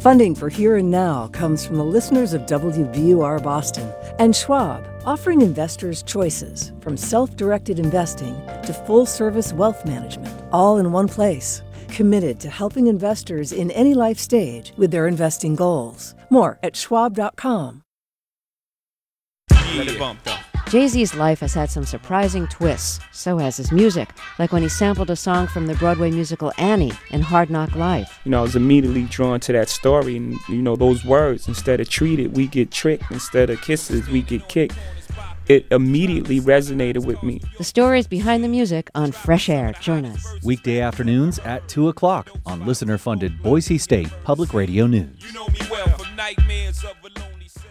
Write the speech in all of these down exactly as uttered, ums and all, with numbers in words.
Funding for Here and Now comes from the listeners of W B U R Boston and Schwab, offering investors choices from self-directed investing to full-service wealth management, all in one place. Committed to helping investors in any life stage with their investing goals. More at schwab dot com. Let it bump, though. Jay-Z's life has had some surprising twists. So has his music, like when he sampled a song from the Broadway musical Annie in Hard Knock Life. You know, I was immediately drawn to that story and, you know, those words. Instead of treated, we get tricked. Instead of kisses, we get kicked. It immediately resonated with me. The stories behind the music on Fresh Air. Join us. Weekday afternoons at two o'clock on listener-funded Boise State Public Radio News. You know me well from nightmares of a lonely cell.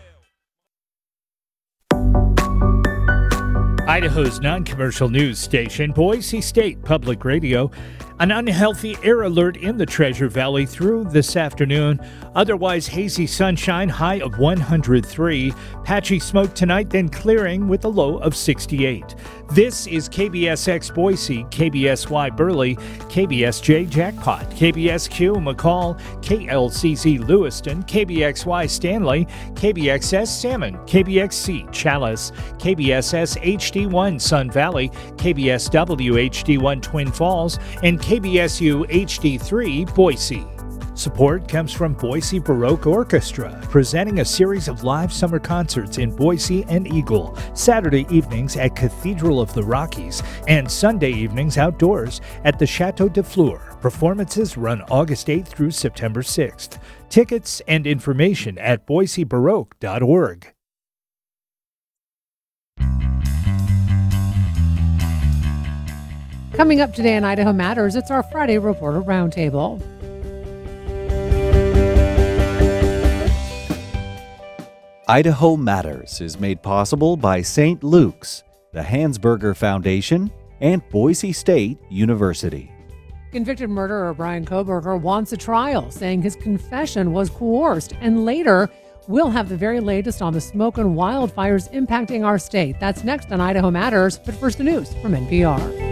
Idaho's non-commercial news station, Boise State Public Radio. An unhealthy air alert in the Treasure Valley through this afternoon. Otherwise hazy sunshine, high of one hundred three. Patchy smoke tonight, then clearing with a low of sixty-eight. This is K B S X Boise, K B S Y Burley, K B S J Jackpot, K B S Q McCall, K L C Z Lewiston, K B X Y Stanley, K B X S Salmon, K B X C Chalice, K B S S H D one Sun Valley, K B S W H D one Twin Falls, and K B S U H D three Boise. Support comes from Boise Baroque Orchestra, presenting a series of live summer concerts in Boise and Eagle, Saturday evenings at Cathedral of the Rockies, and Sunday evenings outdoors at the Chateau de Fleur. Performances run August eighth through September sixth. Tickets and information at boise baroque dot org. Coming up today on Idaho Matters, it's our Friday Reporter Roundtable. Idaho Matters is made possible by Saint Luke's, the Hansberger Foundation, and Boise State University. Convicted murderer Brian Kohberger wants a trial, saying his confession was coerced. And later, we'll have the very latest on the smoke and wildfires impacting our state. That's next on Idaho Matters, but first the news from N P R.